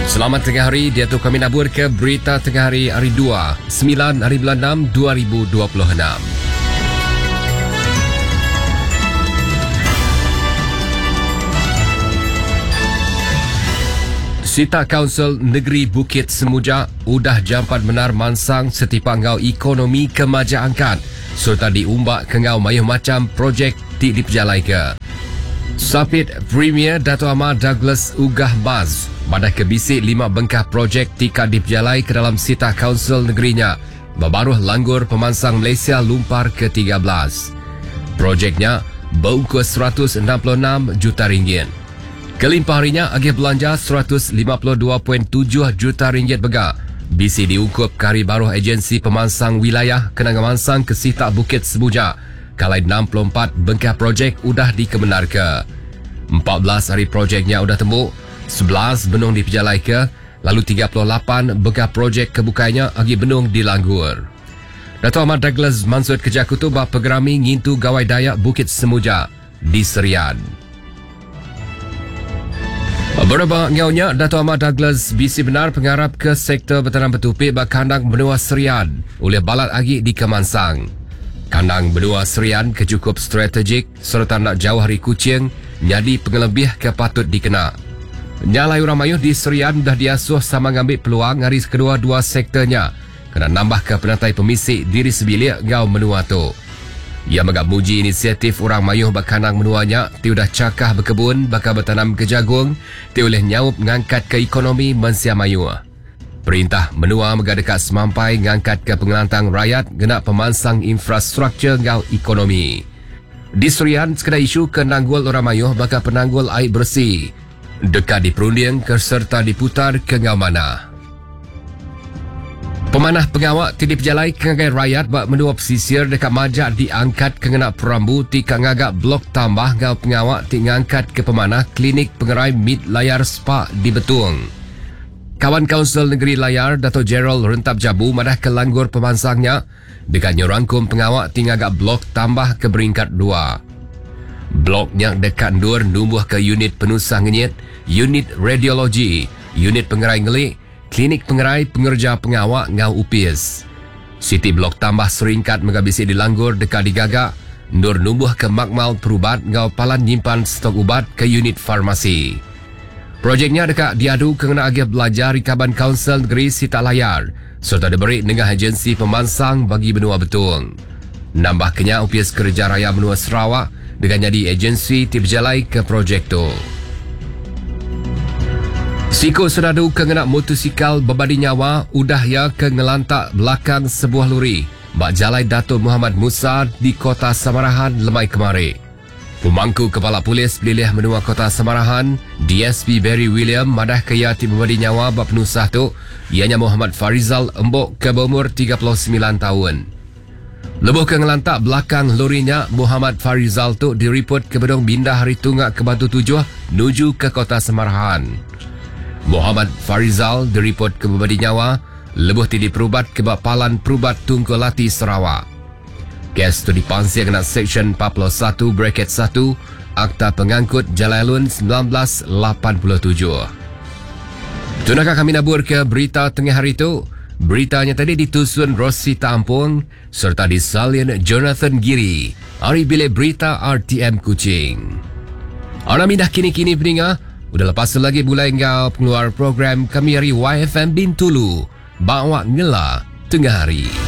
Selamat tengah hari, dia tu kami nabur ke berita tengah hari 2, 9 hari bulan 6, 2026. Sita Kaunsil Negeri Bukit Semuja udah jampat menar mansang setiap ngau ekonomi kemajaangkan serta diumbak ke ngau mayuh macam projek diperjalai ke. Sapit Premier Dato' Ahmad Douglas Ugah Baz pada kebisik 5 bengkah projek tika diperjalai ke dalam Sita Kaunsil negerinya berbaruh langgur pemansang Malaysia Lumpar ke-13. Projeknya berungkus 166 juta ringgit. Kelimpah harinya agih belanja 152.7 juta ringgit bega. Bisi diungkup kari baruh agensi pemansang wilayah kenangan mansang ke Sita Bukit Semuja. Kalai 64 bengkah projek udah dikebenar ke. 14 hari projeknya udah tembuk, 11 benung diperjalai ke, lalu 38 bengkah projek kebukainya agih benung dilanggur. Dato' Ahmad Douglas Mansud Kerja Kutubah Pegerami ngintu Gawai Dayak Bukit Semuja di Serian. Berapa ngaunya Dato' Ahmad Douglas bisi benar pengarap ke sektor bertanam bertupik bak kandang benua Serian oleh balat agi di Kemansang. Kandang benua Serian kecukup strategik serta nak jauh hari kucing jadi pengelebih ke patut dikena. Nyalai orang mayuh di Serian dah diasuh sama ngambil peluang hari kedua-dua sektornya kena nambah ke penatai pemisik diri sebilik ngau menua tu. Ia megak muji inisiatif orang mayuh bakandang menuanya ti udah cakah berkebun bakal bertanam ke jagung ti oleh nyaup ngangkat ke ekonomi Mensia Mayuh. Perintah menua megak dekat semampai ngangkat ke pengelantang rakyat genak pemansang infrastruktur ngau ekonomi. Di Serian sekadar isu ke nanggul orang mayuh bakal penanggul air bersih. Dekat diperunding ke serta diputar ke ngau mana. Pemanah pengawak tidak berjalai kengagai rakyat bak menua pesisir dekat majak diangkat kengenak perambu tika ngagak blok tambah ngau pengawak ti ngangkat ke pemanah klinik pengerai mid layar spa di Betung. Kawan Kaunsil Negeri Layar Dato' Gerald Rentap Jabu madah ke langgur pemansangnya dekat nyorangkum pengawak ti ngagak blok tambah ke beringkat 2. Bloknya dekat ndur numbuh ke unit penusah ngenyit, unit radiologi, unit pengerai ngelik, klinik pengerai pengerja pengawak ngau upis. Siti blok tambah seringkat megabisi dilanggur dekat digagak, nur numbuh ke makmal perubat ngau palan nyimpan stok ubat ke unit farmasi. Projeknya dekat diadu kena agih belajar Kaban Kaunsil Negeri Sita Layar serta diberi dengan agensi pemansang bagi benua Betung. Nambah kenya upis kerja raya benua Sarawak dengan jadi agensi berjalai ke projek tu. Siko senadu kengenak motosikal berbadi nyawa udah ya ke ngelantak belakang sebuah lori bak jalai Dato' Muhammad Musa di Kota Samarahan lemai kemari. Pemangku Kepala Polis Pelilih Menua Kota Samarahan, DSP Barry William madah kaya ti berbadi nyawa bak penusah tu, ianya Muhammad Farizal Embok ke berumur 39 tahun. Lebuh ke ngelantak belakang lorinya, Muhammad Farizal tu direport ke Bedong Bindah Hari Tunggak ke Batu Tujuh menuju ke Kota Samarahan. Muhammad Farizal direport ke berbadi nyawa, lebuh ti diperubat ke Bapalan Perubat Tunku Lati Sarawak. Kes tu dipansir kena Seksyen 41 Bracket 1 Akta Pengangkut Jalalun 1987. Tunakah kami nabur ke berita tengah hari itu? Beritanya tadi ditusun Rosita Ampung serta disalin Jonathan Giri. Hari bilik berita RTM Kuching. Orang mindah kini-kini peninga. Udah lepas lagi mulai ngau pengeluar program kami hari YFM Bintulu. Bawa ngela tengah hari.